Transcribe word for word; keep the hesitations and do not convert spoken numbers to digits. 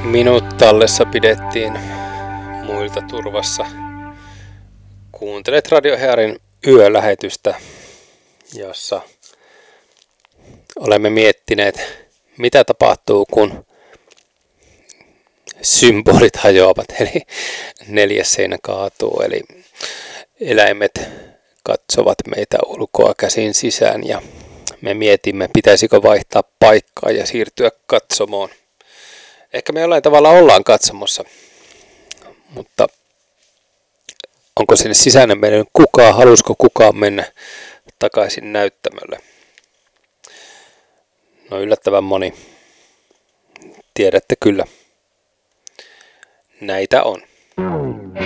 Minut tallessa pidettiin muilta turvassa. Kuuntelet Radio Hearin yölähetystä, jossa olemme miettineet, mitä tapahtuu, kun symbolit hajoavat, eli neljäs seinä kaatuu, eli eläimet katsovat meitä ulkoa käsin sisään ja me mietimme, pitäisikö vaihtaa paikkaa ja siirtyä katsomoon. Ehkä me jollain tavalla ollaan katsomossa, mutta onko sinne sisäinen mennyt kukaan, halusiko kukaan mennä takaisin näyttämölle? No yllättävän moni. Tiedätte kyllä. Näitä on.